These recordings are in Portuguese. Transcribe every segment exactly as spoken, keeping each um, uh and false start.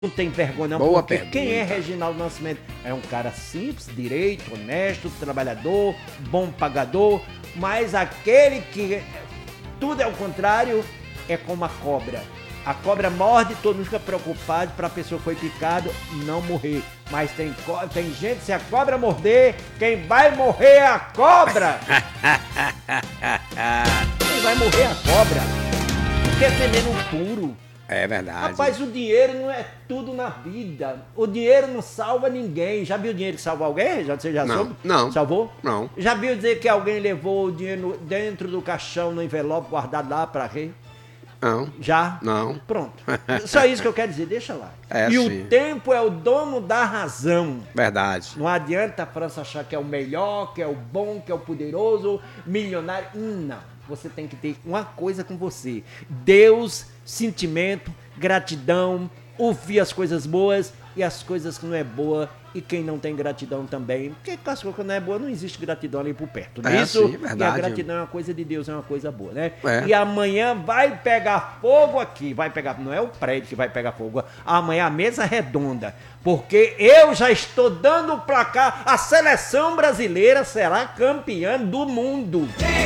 Não tem vergonha não, Boa porque pergunta. quem é Reginaldo Nascimento? É um cara simples, direito, honesto, trabalhador, bom pagador, mas aquele que tudo é o contrário, é como a cobra. A cobra morde, todo mundo fica preocupado para a pessoa que foi picado não morrer. Mas tem, co- tem gente, se a cobra morder, quem vai morrer é a cobra! Quem vai morrer é a cobra? Porque é veneno puro. É verdade. Rapaz, o dinheiro não é tudo na vida. O dinheiro não salva ninguém. Já viu o dinheiro que salva alguém? Já, você já Não, soube? não. Salvou? Não. Já viu dizer que alguém levou o dinheiro dentro do caixão, no envelope, guardado lá pra quê? Não. Já? Não. Pronto. Só isso que eu quero dizer, deixa lá. É, e sim. o tempo é o dono da razão. Verdade. Não adianta a França achar que é o melhor, que é o bom, que é o poderoso, milionário. Não. Você tem que ter uma coisa com você. Deus, sentimento, gratidão, ouvir as coisas boas e as coisas que não é boa. E quem não tem gratidão também. Porque com as coisas que não é boa, não existe gratidão ali por perto. Não é É, isso? sim, verdade. E a gratidão é uma coisa de Deus, é uma coisa boa, né? É. E amanhã vai pegar fogo aqui. Vai pegar, não é o prédio que vai pegar fogo. Amanhã a mesa redonda. Porque eu já estou dando o placar. A seleção brasileira será campeã do mundo.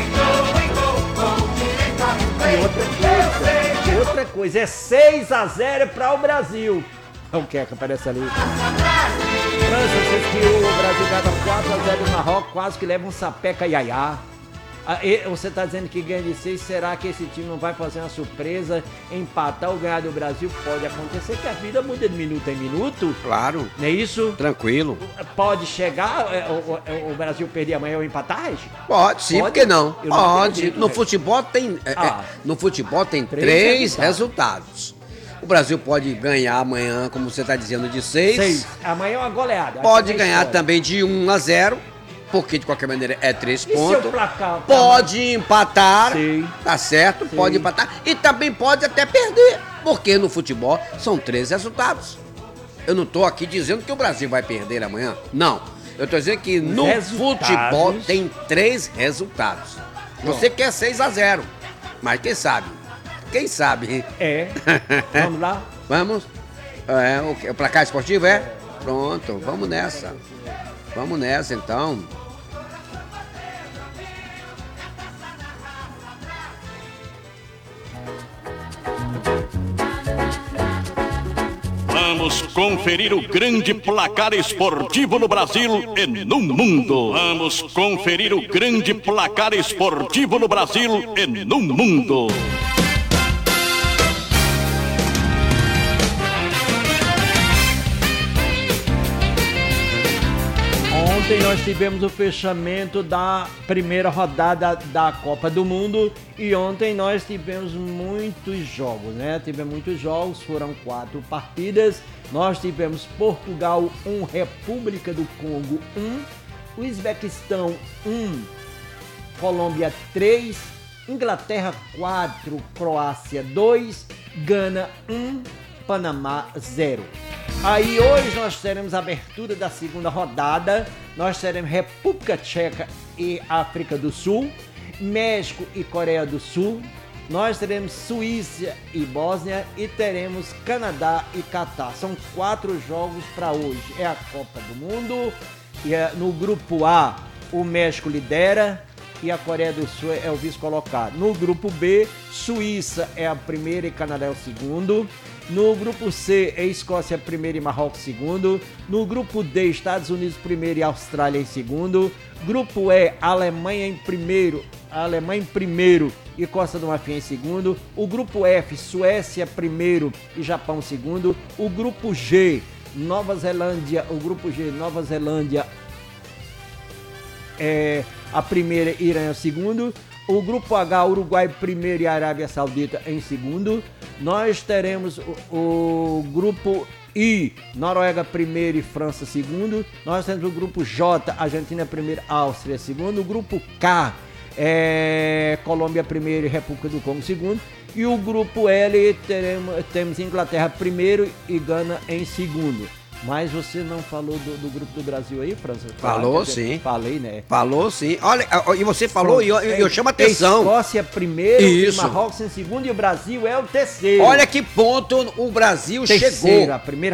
E outra coisa, e outra coisa, é seis a zero para o Brasil. O que é que aparece ali? França, vocês que o Brasil ganha quatro a zero no Marrocos, quase que leva um sapeca iaiá. Ah, e você está dizendo que ganha de seis, será que esse time não vai fazer uma surpresa, empatar ou ganhar do Brasil? Pode acontecer que a vida muda de minuto em minuto, Claro. não é isso? Tranquilo. Pode chegar é, o, o- o Brasil perder amanhã ou empatar, Regi? Pode, sim, Pode? por que não? Eu não Pode. acredito, No velho. futebol tem. é, é, Ah. no futebol tem Três três, resultados. resultados. O Brasil pode ganhar amanhã, como você está dizendo, de seis. Seis. Amanhã é uma goleada. Pode Essa é a ganhar história. também de um a zero, porque de qualquer maneira é três E se pontos. o placar tá Pode empatar, Sim. tá certo? Sim. Pode empatar. E também pode até perder, porque no futebol são três resultados. Eu não tô aqui dizendo que o Brasil vai perder amanhã. Não. Eu tô dizendo que no Resultados. futebol tem três resultados. Você quer seis a zero, mas quem sabe? Quem sabe? É. Vamos lá? Vamos? É, o, que- o placar esportivo é? Pronto, vamos nessa. Vamos nessa então. Vamos conferir o grande placar esportivo no Brasil e no mundo. Vamos conferir o grande placar esportivo no Brasil e no mundo. Ontem nós tivemos o fechamento da primeira rodada da Copa do Mundo e ontem nós tivemos muitos jogos, né? Tivemos muitos jogos, foram quatro partidas. Nós tivemos Portugal um, República do Congo um, Uzbequistão um, Colômbia três, Inglaterra quatro, Croácia dois, Gana um, Panamá zero. Aí hoje nós teremos a abertura da segunda rodada, nós teremos República Tcheca e África do Sul, México e Coreia do Sul, nós teremos Suíça e Bósnia e teremos Canadá e Catar. São quatro jogos para hoje. É a Copa do Mundo e é, no grupo A o México lidera e a Coreia do Sul é o vice-colocado. No grupo B, Suíça é a primeira e Canadá é o segundo. No grupo C, é Escócia primeiro e Marrocos segundo. No grupo D, Estados Unidos primeiro e Austrália em segundo. Grupo E, Alemanha em primeiro, Alemanha em primeiro e Costa do Marfim em segundo. O grupo F, Suécia primeiro e Japão segundo. O grupo G, Nova Zelândia, o grupo G, Nova Zelândia é a primeira e Irã é o segundo. O grupo H, Uruguai primeiro e Arábia Saudita em segundo. Nós teremos o, o grupo I, Noruega primeiro e França segundo. Nós temos o grupo J, Argentina primeiro, Áustria segundo. O grupo K, é, Colômbia primeiro e República do Congo segundo. E o grupo L, teremos, temos Inglaterra primeiro e Gana em segundo. Mas você não falou do, do grupo do Brasil aí, França? Falou, Ah, sim. Falei, né? Falou sim. Olha, e você falou e eu, eu chamo a atenção. Escócia primeiro, Isso. e Marrocos em segundo e o Brasil é o terceiro. Olha que ponto o Brasil Terceiro, chegou. a primeira